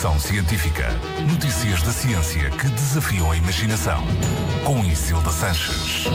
Fricção Científica. Notícias da ciência que desafiam a imaginação. Com Isilda Sanches.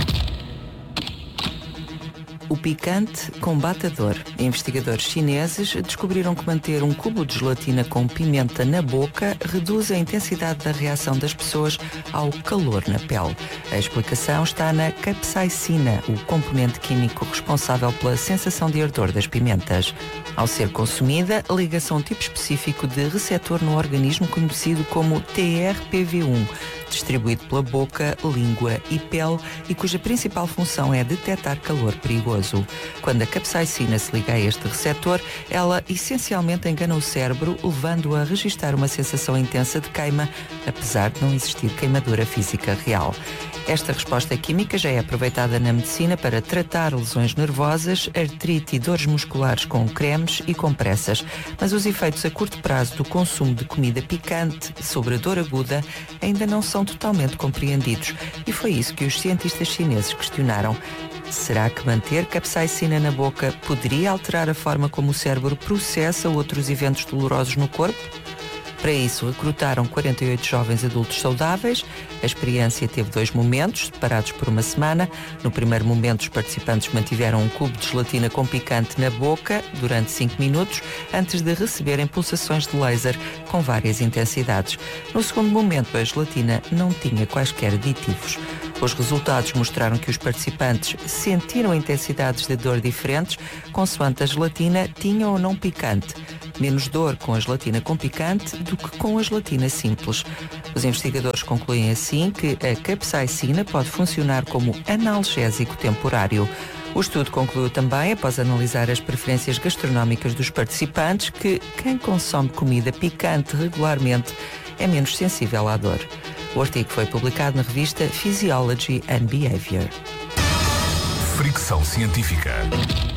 O picante combate a dor. Investigadores chineses descobriram que manter um cubo de gelatina com pimenta na boca reduz a intensidade da reação das pessoas ao calor na pele. A explicação está na capsaicina, o componente químico responsável pela sensação de ardor das pimentas. Ao ser consumida, liga-se a um tipo específico de receptor no organismo conhecido como TRPV1, distribuído pela boca, língua e pele e cuja principal função é detectar calor perigoso. Quando a capsaicina se liga a este receptor, ela essencialmente engana o cérebro, levando-o a registrar uma sensação intensa de queima, apesar de não existir queimadura física real. Esta resposta química já é aproveitada na medicina para tratar lesões nervosas, artrite e dores musculares com cremes e compressas, mas os efeitos a curto prazo do consumo de comida picante sobre a dor aguda ainda não são totalmente compreendidos, e foi isso que os cientistas chineses questionaram. Será que manter capsaicina na boca poderia alterar a forma como o cérebro processa outros eventos dolorosos no corpo? Para isso, recrutaram 48 jovens adultos saudáveis. A experiência teve 2 momentos, separados por uma semana. No primeiro momento, os participantes mantiveram um cubo de gelatina com picante na boca durante 5 minutos, antes de receberem pulsações de laser com várias intensidades. No segundo momento, a gelatina não tinha quaisquer aditivos. Os resultados mostraram que os participantes sentiram intensidades de dor diferentes, consoante a gelatina tinha ou não picante. Menos dor com a gelatina com picante do que com a gelatina simples. Os investigadores concluem assim que a capsaicina pode funcionar como analgésico temporário. O estudo concluiu também, após analisar as preferências gastronómicas dos participantes, que quem consome comida picante regularmente é menos sensível à dor. O artigo foi publicado na revista Physiology and Behavior. Fricção Científica.